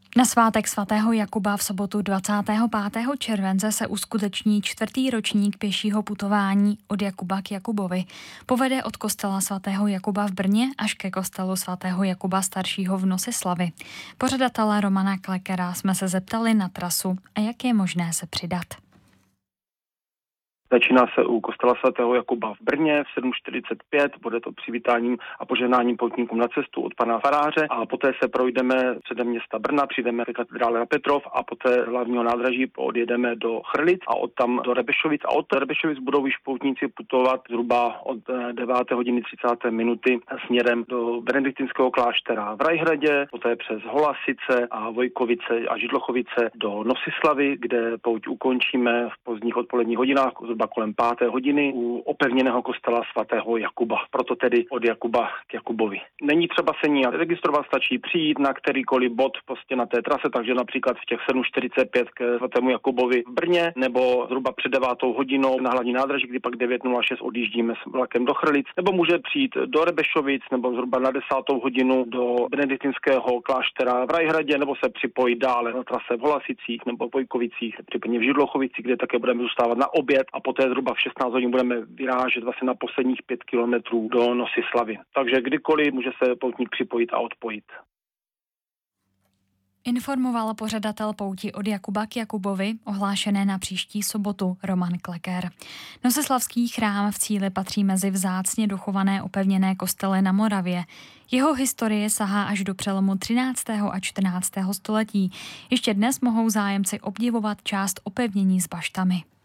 Na svátek svatého Jakuba v sobotu 25. července se uskuteční 4. ročník pěšího putování od Jakuba k Jakubovi. Povede od kostela svatého Jakuba v Brně až ke kostelu svatého Jakuba staršího v Nosislavi. Pořadatele Romana Klekera jsme se zeptali na trasu a jak je možné se přidat. Začíná se u kostela svatého Jakuba v Brně v 7:45, bude to přivítáním a požehnáním poutníkům na cestu od pana faráře a poté se projdeme předem města Brna, přijdeme ke katedrále na Petrov a poté hlavního nádraží odjedeme do Chrlic a od tam do Rebešovic a od Rebešovic budou již poutníci putovat zhruba od 9:30 směrem do benediktinského kláštera v Rajhradě, poté přes Holasice a Vojkovice a Židlochovice do Nosislavy, kde pouť ukončíme v pozdních odpoledních hodinách kolem 5. hodiny u opevněného kostela svatého Jakuba. Proto tedy od Jakuba k Jakubovi. Není třeba se nijak registrovat, stačí přijít na kterýkoliv bod prostě na té trase, takže například v těch 7:45 k svatému Jakubovi v Brně, nebo zhruba před 9. hodinou na hlavní nádraží, kdy pak 9:06 odjíždíme s vlakem do Chrlic, nebo může přijít do Rebešovic, nebo zhruba na 10. hodinu do benediktinského kláštera v Rajhradě, nebo se připojit dále na trase v Holasicích nebo v Vojkovicích, případně v Židlochovicích, kde také budeme zůstávat na oběd a poté zhruba v 16 hodin budeme vyrážet vlastně na posledních 5 kilometrů do Nosislavy. Takže kdykoliv může se poutník připojit a odpojit. Informoval pořadatel pouti od Jakuba k Jakubovi, ohlášené na příští sobotu, Roman Kleker. Nosislavský chrám v Cíli patří mezi vzácně dochované opevněné kostely na Moravě. Jeho historie sahá až do přelomu 13. a 14. století. Ještě dnes mohou zájemci obdivovat část opevnění s baštami.